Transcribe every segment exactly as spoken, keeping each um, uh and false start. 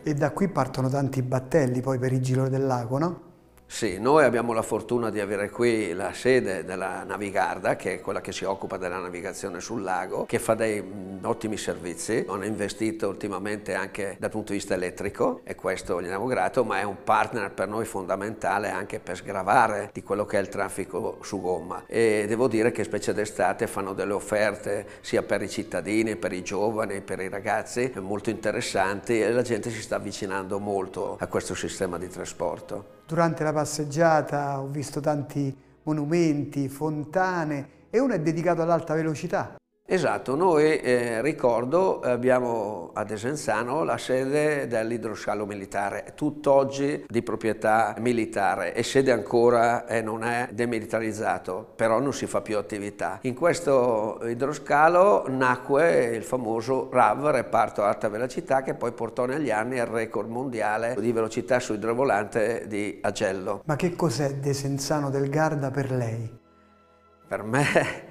E da qui partono tanti battelli poi per il Giro del Lago, no? Sì, noi abbiamo la fortuna di avere qui la sede della Navigarda, che è quella che si occupa della navigazione sul lago, che fa dei mh, ottimi servizi. Hanno investito ultimamente anche dal punto di vista elettrico e questo gli diamo grato, ma è un partner per noi fondamentale anche per sgravare di quello che è il traffico su gomma. E devo dire che specie d'estate fanno delle offerte sia per i cittadini, per i giovani, per i ragazzi molto interessanti e la gente si sta avvicinando molto a questo sistema di trasporto. Durante la passeggiata ho visto tanti monumenti, fontane e uno è dedicato all'alta velocità. Esatto, noi eh, ricordo abbiamo a Desenzano la sede dell'idroscalo militare, tutt'oggi di proprietà militare e sede ancora e non è demilitarizzato, però non si fa più attività. In questo idroscalo nacque il famoso R A V, reparto alta velocità, che poi portò negli anni il record mondiale di velocità su idrovolante di Agello. Ma che cos'è Desenzano del Garda per lei? Per me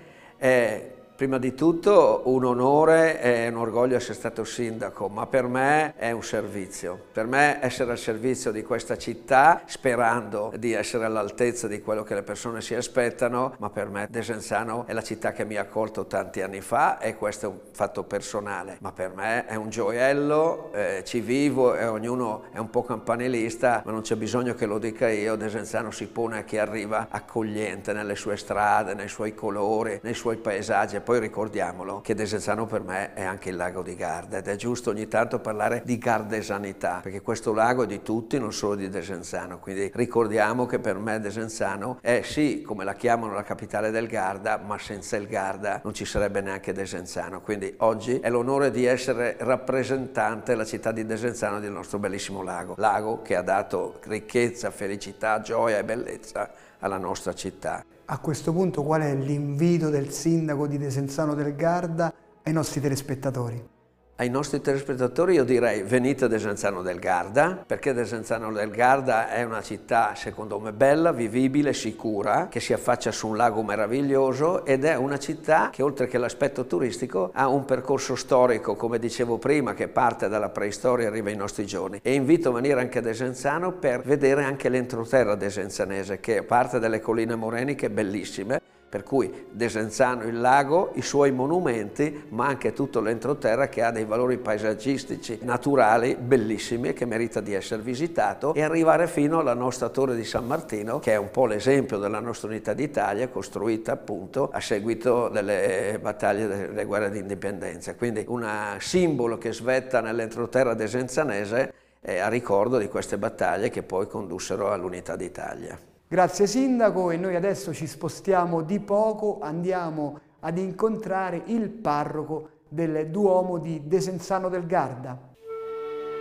è prima di tutto un onore e un orgoglio essere stato sindaco, ma per me è un servizio. Per me essere al servizio di questa città, sperando di essere all'altezza di quello che le persone si aspettano, ma per me Desenzano è la città che mi ha accolto tanti anni fa e questo è un fatto personale. Ma per me è un gioiello, eh, ci vivo e ognuno è un po' campanilista, ma non c'è bisogno che lo dica io. Desenzano si pone a chi arriva accogliente nelle sue strade, nei suoi colori, nei suoi paesaggi. Poi ricordiamolo che Desenzano per me è anche il lago di Garda ed è giusto ogni tanto parlare di gardesanità, perché questo lago è di tutti, non solo di Desenzano, quindi ricordiamo che per me Desenzano è sì, come la chiamano, la capitale del Garda, ma senza il Garda non ci sarebbe neanche Desenzano, quindi oggi è l'onore di essere rappresentante della città di Desenzano del nostro bellissimo lago, lago che ha dato ricchezza, felicità, gioia e bellezza alla nostra città. A questo punto qual è l'invito del sindaco di Desenzano del Garda ai nostri telespettatori? Ai nostri telespettatori io direi venite a Desenzano del Garda, perché Desenzano del Garda è una città secondo me bella, vivibile, sicura, che si affaccia su un lago meraviglioso ed è una città che oltre che l'aspetto turistico ha un percorso storico, come dicevo prima, che parte dalla preistoria e arriva ai nostri giorni. E invito a venire anche a Desenzano per vedere anche l'entroterra desenzanese, che è parte delle colline moreniche bellissime. Per cui Desenzano, il lago, i suoi monumenti, ma anche tutto l'entroterra che ha dei valori paesaggistici, naturali, bellissimi, che merita di essere visitato e arrivare fino alla nostra Torre di San Martino, che è un po' l'esempio della nostra unità d'Italia, costruita appunto a seguito delle battaglie delle guerre di indipendenza. Quindi un simbolo che svetta nell'entroterra desenzanese eh, a ricordo di queste battaglie che poi condussero all'unità d'Italia. Grazie sindaco e noi adesso ci spostiamo di poco, andiamo ad incontrare il parroco del Duomo di Desenzano del Garda.